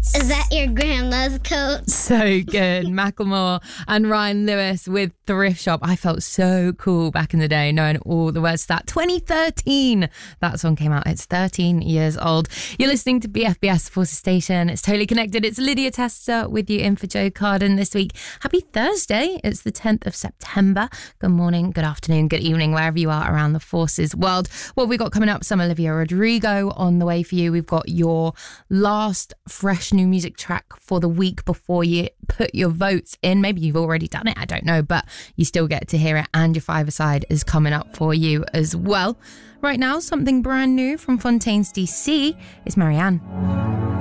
Is that your grandma's coat? So good. Macklemore and Ryan Lewis with Thrift Shop. I felt so cool back in the day knowing all the words to that. 2013, that song came out. It's 13 years old. You're listening to BFBS Forces Station. It's Totally Connected. It's Lydia Tester with you in for Joe Carden this week. Happy Thursday. It's the 10th of September. Good morning, good afternoon, good evening, wherever you are around the Forces world. What have we got coming up? Some Olivia Rodrigo on the way for you. We've got your last fresh new music track for the week before you put your votes in. Maybe you've already done it, I don't know, but you still get to hear it, and your five-a-side is coming up for you as well. Right now, something brand new from Fontaines DC is Marianne.